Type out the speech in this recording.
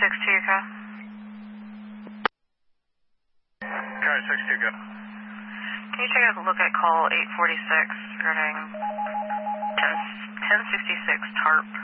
62, go. Car 62, go. Can you take a look at call 846 regarding 1066 TARP?